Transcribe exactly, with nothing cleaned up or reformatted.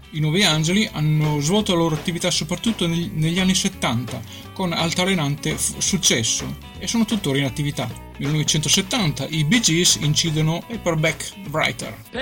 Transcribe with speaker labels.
Speaker 1: I Nuovi Angeli hanno svolto la loro attività soprattutto negli, negli anni settanta con altalenante f- successo e sono tuttora in attività. millenovecentosettanta i Bee Gees incidono Paperback Writer.